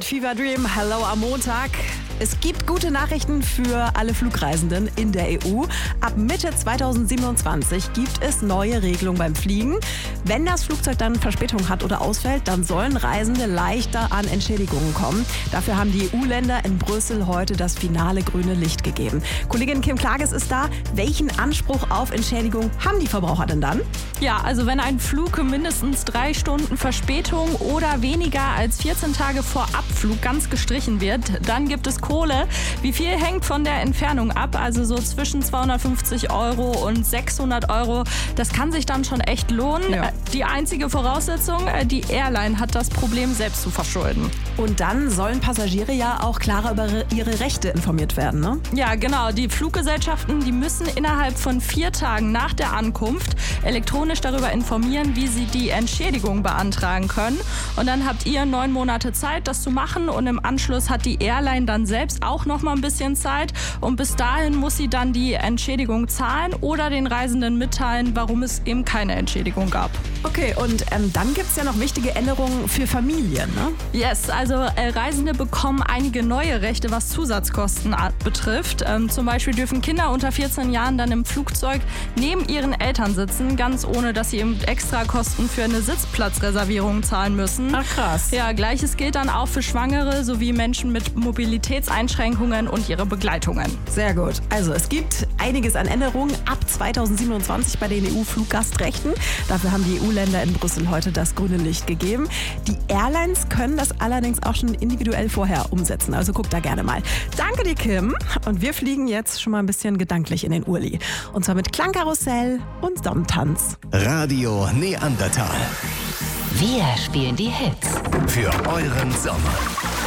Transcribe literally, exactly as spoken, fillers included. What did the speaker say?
mit Fever Dream. Hello am Montag. Es gibt gute Nachrichten für alle Flugreisenden in der E U. Ab Mitte zweitausendsiebenundzwanzig gibt es neue Regelungen beim Fliegen. Wenn das Flugzeug dann Verspätung hat oder ausfällt, dann sollen Reisende leichter an Entschädigungen kommen. Dafür haben die E U-Länder in Brüssel heute das finale grüne Licht gegeben. Kollegin Kim Klages ist da. Welchen Anspruch auf Entschädigung haben die Verbraucher denn dann? Ja, also wenn ein Flug mindestens drei Stunden Verspätung oder weniger als vierzehn Tage vor Abflug ganz gestrichen wird, dann gibt es Kohle. Wie viel hängt von der Entfernung ab? Also so zwischen zweihundertfünfzig Euro und sechshundert Euro. Das kann sich dann schon echt lohnen. Ja. Die einzige Voraussetzung, die Airline hat das Problem selbst zu verschulden. Und dann sollen Passagiere ja auch klarer über ihre Rechte informiert werden, ne? Ja, genau. Die Fluggesellschaften, die müssen innerhalb von vier Tagen nach der Ankunft elektronisch darüber informieren, wie sie die Entschädigung beantragen können. Und dann habt ihr neun Monate Zeit, das zu machen. Und im Anschluss hat die Airline dann selbst auch noch mal ein bisschen Zeit. Und bis dahin muss sie dann die Entschädigung zahlen oder den Reisenden mitteilen, warum es eben keine Entschädigung gab. Okay, und ähm, dann gibt es ja noch wichtige Änderungen für Familien, ne? Yes, also äh, Reisende bekommen einige neue Rechte, was Zusatzkosten betrifft. Ähm, zum Beispiel dürfen Kinder unter vierzehn Jahren dann im Flugzeug neben ihren Eltern sitzen, ganz ohne, dass sie eben extra Kosten für eine Sitzplatzreservierung zahlen müssen. Ach krass. Ja, Gleiches gilt dann auch für Schwangere sowie Menschen mit Mobilitätseinschränkungen und ihre Begleitungen. Sehr gut. Also es gibt einiges an Änderungen ab zweitausendsiebenundzwanzig bei den E U-Fluggastrechten. Dafür haben die E U-Länder in Brüssel heute das grüne Licht gegeben. Die Airlines können das allerdings auch schon individuell vorher umsetzen. Also guck da gerne mal. Danke dir, Kim. Und wir fliegen jetzt schon mal ein bisschen gedanklich in den Urli. Und zwar mit Klangkarussell und Sonnentanz. Radio Neandertal. Wir spielen die Hits. Für euren Sommer.